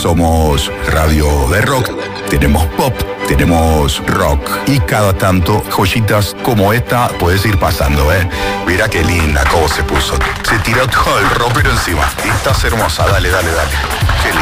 Somos radio de rock, tenemos pop, tenemos rock y cada tanto joyitas como esta puedes ir pasando, ¿eh? Mira qué linda cómo se puso. Se tiró todo el ropero encima. Estás hermosa, dale. Qué lindo.